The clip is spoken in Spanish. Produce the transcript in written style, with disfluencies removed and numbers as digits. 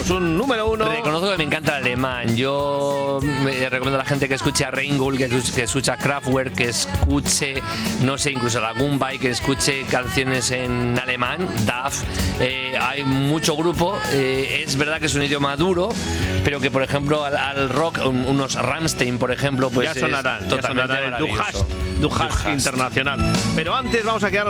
tenemos un número 1. Reconozco que me encanta el alemán. Yo recomiendo a la gente que escuche a Reingold, que escuche a Kraftwerk, que escuche, no sé, incluso a la Gumbay, que escuche canciones en alemán, DAF. Hay mucho grupo. Es verdad que es un idioma duro, pero que, por ejemplo, al rock, unos Rammstein, por ejemplo, pues ya sonarán, totalmente Du Hast Internacional. Pero antes vamos a quedar